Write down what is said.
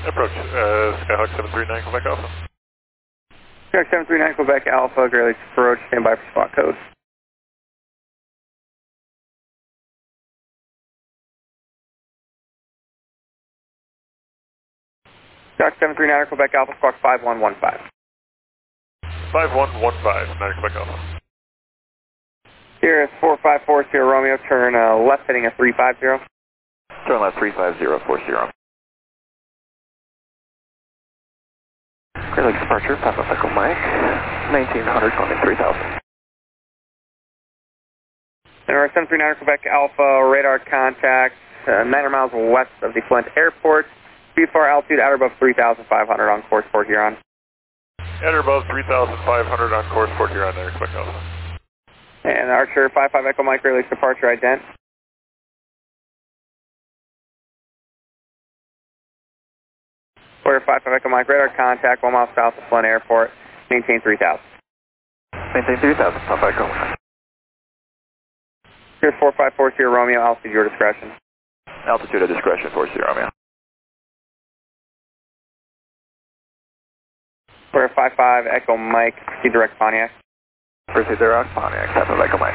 Approach, Skyhawk 739 Quebec Alpha. Skyhawk 739 Quebec Alpha, Great Lakes approach, stand by for spot code. Skyhawk 739 Quebec Alpha, squawk 5115. 5115, 9 Quebec Alpha. Here is 4540 Romeo, turn left heading at 350. Turn left 35040. Great Lakes departure, Papa Echo Mike, 1900, calling 3000. And 739 Quebec Alpha, radar contact, 900 miles west of the Flint Airport. Speed far altitude at or above 3,500 on course Port Huron. At or above 3,500 on course Port Huron there, Quebec Alpha. And Archer 55 Echo Mike, Great Lakes departure ident. Order 55 Echo Mike, radar contact, 1 mile south of Flint Airport. Maintain 3,000. Maintain 3000, Papa Echo Mike. Here's 4540 Romeo, altitude your discretion. Altitude at discretion, 40 Romeo. Order 55 Echo Mike, proceed direct Pontiac. Proceed direct Pontiac, Papa Echo Mike.